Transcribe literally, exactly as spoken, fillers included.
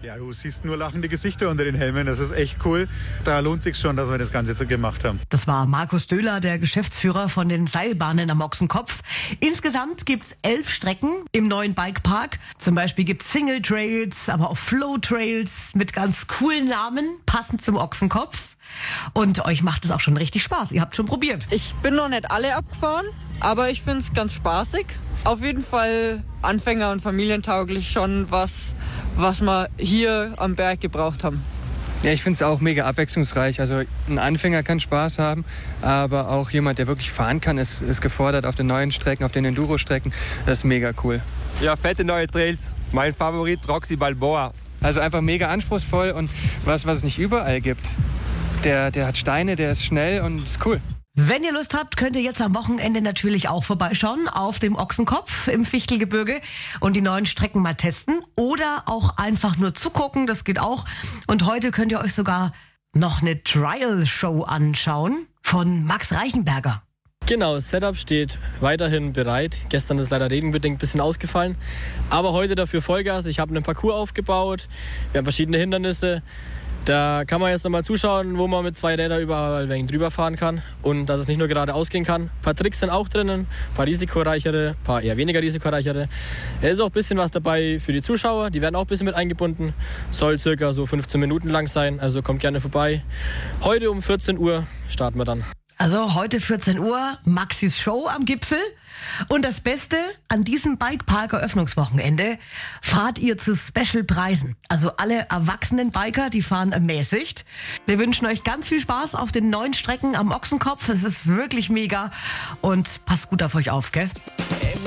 Ja, du siehst nur lachende Gesichter unter den Helmen. Das ist echt cool. Da lohnt sich schon, dass wir das Ganze so gemacht haben. Das war Markus Döhler, der Geschäftsführer von den Seilbahnen am Ochsenkopf. Insgesamt gibt's elf Strecken im neuen Bikepark. Zum Beispiel gibt's Single Trails, aber auch Flow Trails mit ganz coolen Namen, passend zum Ochsenkopf. Und euch macht es auch schon richtig Spaß. Ihr habt schon probiert. Ich bin noch nicht alle abgefahren, aber ich finde es ganz spaßig. Auf jeden Fall Anfänger- und familientauglich schon was, was wir hier am Berg gebraucht haben. Ja, ich finde es auch mega abwechslungsreich. Also ein Anfänger kann Spaß haben, aber auch jemand, der wirklich fahren kann, ist, ist gefordert auf den neuen Strecken, auf den Enduro-Strecken. Das ist mega cool. Ja, fette neue Trails. Mein Favorit, Roxy Balboa. Also einfach mega anspruchsvoll und was, was es nicht überall gibt. Der, der hat Steine, der ist schnell und ist cool. Wenn ihr Lust habt, könnt ihr jetzt am Wochenende natürlich auch vorbeischauen auf dem Ochsenkopf im Fichtelgebirge und die neuen Strecken mal testen oder auch einfach nur zugucken, das geht auch. Und heute könnt ihr euch sogar noch eine Trial-Show anschauen von Max Reichenberger. Genau, das Setup steht weiterhin bereit. Gestern ist leider regenbedingt ein bisschen ausgefallen, aber heute dafür Vollgas. Ich habe einen Parcours aufgebaut, wir haben verschiedene Hindernisse. Da kann man jetzt nochmal zuschauen, wo man mit zwei Rädern überall wegen drüber fahren kann und dass es nicht nur geradeaus gehen kann. Ein paar Tricks sind auch drinnen, ein paar risikoreichere, ein paar eher weniger risikoreichere. Es ist auch ein bisschen was dabei für die Zuschauer, die werden auch ein bisschen mit eingebunden. Soll circa so fünfzehn Minuten lang sein, also kommt gerne vorbei. Heute um vierzehn Uhr starten wir dann. Also heute vierzehn Uhr, Maxis Show am Gipfel. Und das Beste, an diesem Bikepark-Eröffnungswochenende fahrt ihr zu Special-Preisen. Also alle erwachsenen Biker, die fahren ermäßigt. Wir wünschen euch ganz viel Spaß auf den neuen Strecken am Ochsenkopf. Es ist wirklich mega und passt gut auf euch auf, gell?